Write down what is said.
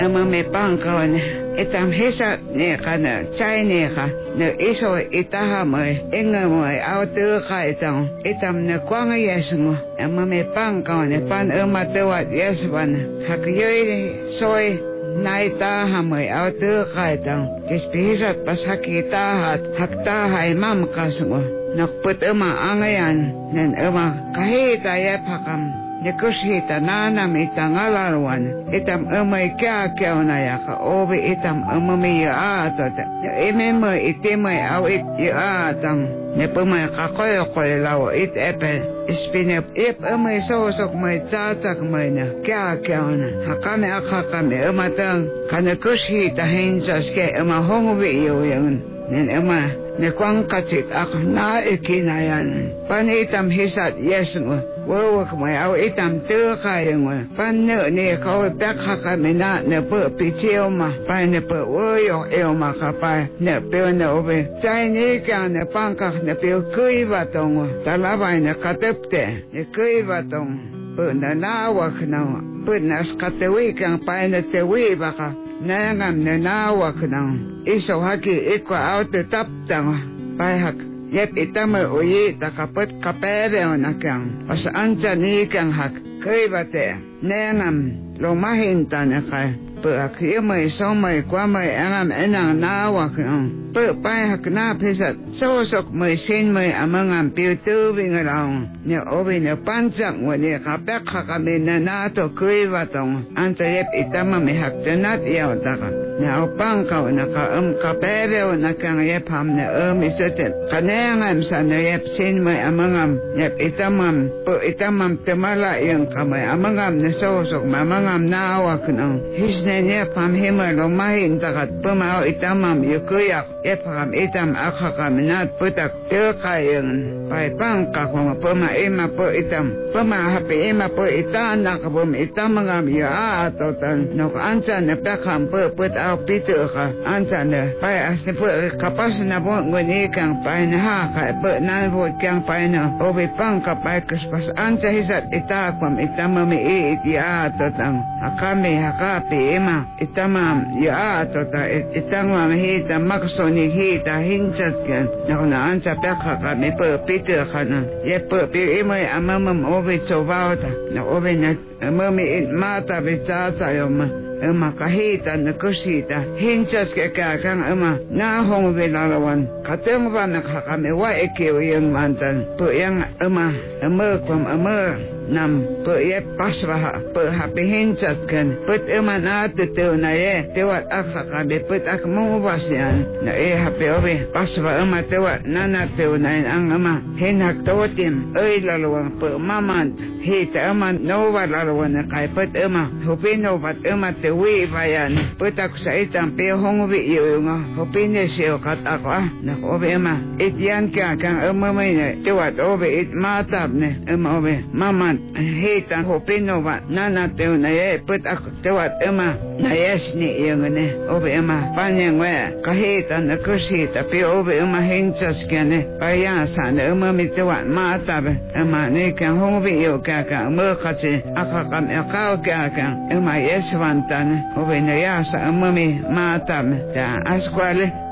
ama me pankaon etam hesa ne kana chai ne ka ne iso itaha mai enga mai auto ka etam ne kwanga yesungo ama me pankaon pan ama te wat yeswan hakyoy soy naita hamai auto ka kispisat pasakita hakta hai mam kasungo nakput ama angayan nen ama kahita yapakam Nekushita nana mitangalarwan itam kya na yaka obe itam mi atata emema itema au it atam nepema kakoy law it epe spine ep sosok mai tsatak mai na kya na hakame akakame matang kana kushita hinsas ke hongo yo yan nen ne kwang katit ak na ikinayan panitam hisat yesmo wawak mai au itam te kayang pan ne ko bekha kamina ne pu pichio ma pa ne pu oyo ma ka pa ne pe ne obe chai ne ka ne pangka ne pe kui ba tong talaba ne katepte ne kui ba tong pu na wak na pu na skatewi kan pa ne te wi ba ka nangam ne na wak na iso haki ikwa au te tap tang pa hak yep itama oye takapet kapere onakang pas anja ni kang hak kebate nengam lo mahinta ne kai pe akhiamai somai kwamai angam enang nawak pe pai hak na phesat sosok mai sin mai amangam piutu bingarang ne obi ne panjang wani kapek hakamena na to kebatong anja yep itama me hak tenat ya taka ne opang ka onaka kapere onakang yep hamne isete kanengam sana yep sin mai amangam yep itamam po itamam temala yang kamai amangam ne sosok mamangam nawak nang hisne ne pam hema lo mahin takat pemau itamam yukuyak epam itam akakam nat putak tekayang pai pangka koma pema ema po itam pema hape ema po itan nakabum itamangam ya atotan nok ansa ne pakam po put au pitu ka ansa ne pai asne po kapas na bo ngoni kang pai na ha ka po nan bo kang pai na obe pangka pai kuspas ansa hisat itakwam itamami ya atotan akame hakape ema itamam ya atota itangwa hita maksoni hita hinchatkan nakuna ansa pekha ka me po pitu kana ye po pi ema amamam obe chovauta na obe na mami mata bichata yoma ema kahita na kusita hinchas ke kakang ema na hong velalawan kateng ba nakakame wa ekew yang mantan po yang ema kwam nam po ye paswa po hape hinchas kan put ema na tu na ye tewat akakame put ak mo basyan na hape obe paswa ema tewat nana tu na ang ema hinak totim lalawang po mamant hita ema no lalawan na kai put ema hupino bat ema wi bayan putak sa itang pe hongwi yung hopine siyo katako na obe ma ityan ka kang umamay na tiwat obe it matab ne obe maman hitan hopino ba nanatew na ye putak tiwat na yes ni yung ne obe panyang we kahitan na kusita pe obe hinchas kene payasan umami tiwat matab ne kang hongwi yung kaka kasi akakam akaw kaka yeswan obe na yasa mami matam ta askwale